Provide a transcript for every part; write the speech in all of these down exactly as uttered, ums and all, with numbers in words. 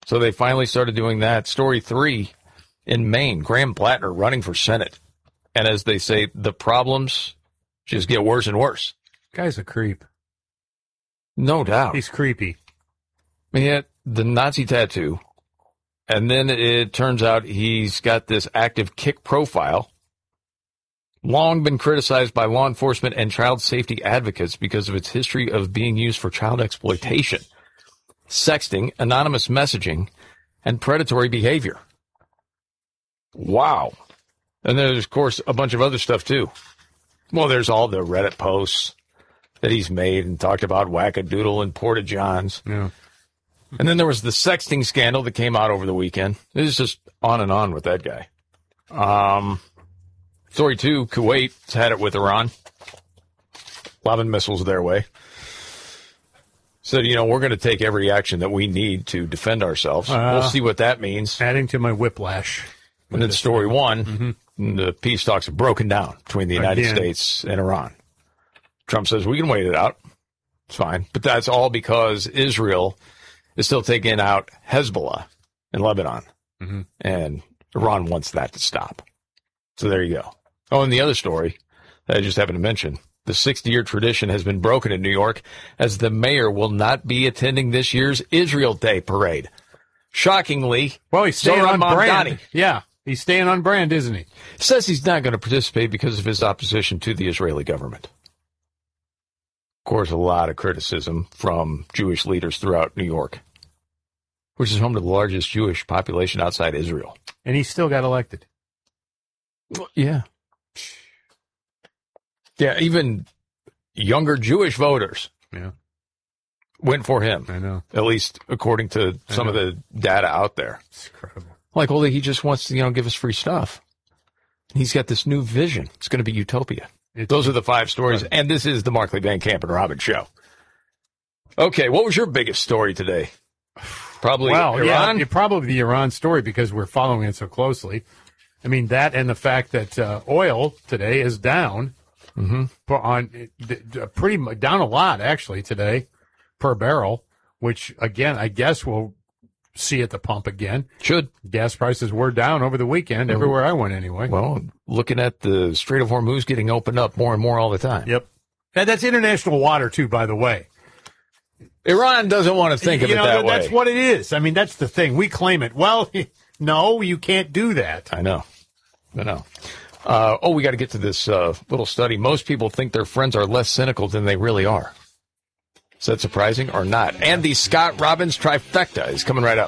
So they finally started doing that. Story three, in Maine, Graham Plattner running for Senate. And as they say, the problems just get worse and worse. Guy's a creep. No doubt. He's creepy. He had the Nazi tattoo. And then it turns out he's got this active kick profile. Long been criticized by law enforcement and child safety advocates because of its history of being used for child exploitation, sexting, anonymous messaging, and predatory behavior. Wow. And there's, of course, a bunch of other stuff, too. Well, there's all the Reddit posts that he's made and talked about wackadoodle and porta-johns. Yeah. And then there was the sexting scandal that came out over the weekend. It was just on and on with that guy. Um... Story two, Kuwait's had it with Iran. Lobbing missiles their way. Said, you know, we're going to take every action that we need to defend ourselves. Uh, we'll see what that means. Adding to my whiplash. And then story one, mm-hmm. the peace talks have broken down between the United Again. States and Iran. Trump says, we can wait it out. It's fine. But that's all because Israel is still taking out Hezbollah in Lebanon. Mm-hmm. And Iran wants that to stop. So there you go. Oh, and the other story that I just happened to mention, the sixty-year tradition has been broken in New York as the mayor will not be attending this year's Israel Day parade. Shockingly, well, he's staying Zohran on brand. Mamdani Yeah, he's staying on brand, isn't he? Says he's not going to participate because of his opposition to the Israeli government. Of course, a lot of criticism from Jewish leaders throughout New York, which is home to the largest Jewish population outside Israel. And he still got elected. Well, yeah. Yeah, even younger Jewish voters yeah. went for him. I know. At least according to some of the data out there. It's incredible. Like, well, he just wants to, you know, give us free stuff. He's got this new vision. It's going to be utopia. It's Those are the five stories, right. And this is the Markley Van Camp and Robbins Show. Okay, what was your biggest story today? Probably well, Iran? Yeah, probably the Iran story because we're following it so closely. I mean, that and the fact that uh, oil today is down. Mm-hmm. On pretty much down a lot actually today per barrel, which again I guess we'll see at the pump again. Should gas prices were down over the weekend well, everywhere I went anyway. Well, looking at the Strait of Hormuz getting opened up more and more all the time. Yep, and that's international water too, by the way. Iran doesn't want to think of you it know, that that's way. That's what it is. I mean, that's the thing. We claim it. Well, no, you can't do that. I know. I know. Uh, oh, we got to get to this uh, little study. Most people think their friends are less cynical than they really are. Is that surprising or not? And the Scott Robbins trifecta is coming right up.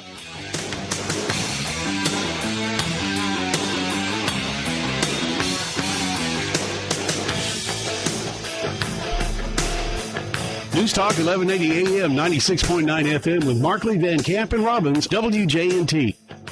News Talk eleven eighty A M, ninety-six point nine F M with Markley, Van Camp, and Robbins, W J N T.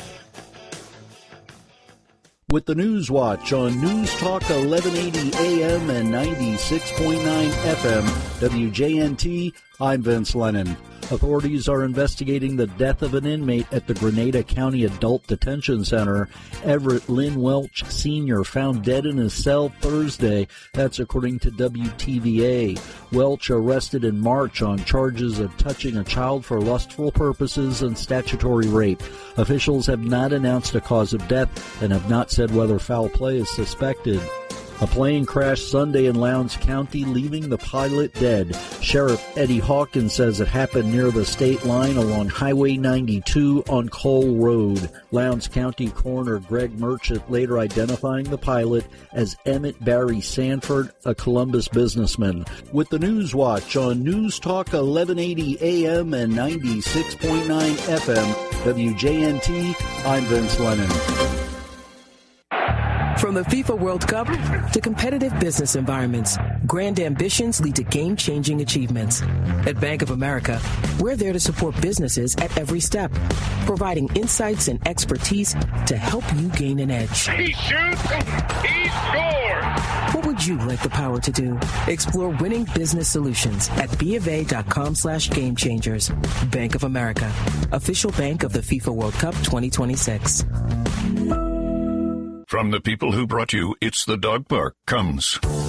With the News Watch on News Talk eleven eighty A M and ninety-six point nine F M, W J N T, I'm Vince Lennon. Authorities are investigating the death of an inmate at the Grenada County Adult Detention Center. Everett Lynn Welch Senior found dead in his cell Thursday. That's according to W T V A. Welch arrested in March on charges of touching a child for lustful purposes and statutory rape. Officials have not announced a cause of death and have not said whether foul play is suspected. A plane crashed Sunday in Lowndes County, leaving the pilot dead. Sheriff Eddie Hawkins says it happened near the state line along Highway ninety-two on Cole Road. Lowndes County Coroner Greg Merchant later identifying the pilot as Emmett Barry Sanford, a Columbus businessman. With the News Watch on News Talk eleven eighty A M and ninety-six point nine F M, W J N T, I'm Vince Lennon. From the FIFA World Cup to competitive business environments, grand ambitions lead to game-changing achievements. At Bank of America, we're there to support businesses at every step, providing insights and expertise to help you gain an edge. He shoots, he scores! What would you like the power to do? Explore winning business solutions at BofA.com slash game changers. Bank of America, official bank of the FIFA World Cup twenty twenty-six. From the people who brought you It's the Dog Park comes